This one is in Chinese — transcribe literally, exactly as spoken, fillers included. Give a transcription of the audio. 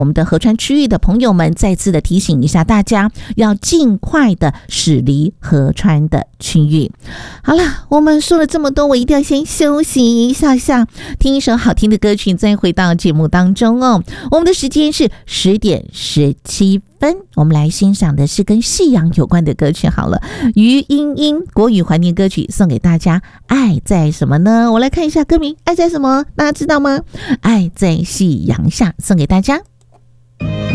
我们的河川区域的朋友们再次的提醒一下大家，要尽快的驶离河川的区域。好了，我们说了这么多，我一定要先休息一下下，听一首好听的歌曲，再回到节目当中哦。我们的时间是十点十七分，我们来欣赏的是跟夕阳有关的歌曲。好了，于英英国语怀念歌曲送给大家，爱在什么呢？我来看一下歌名，爱在什么？大家知道吗？爱在夕阳下，送给大家。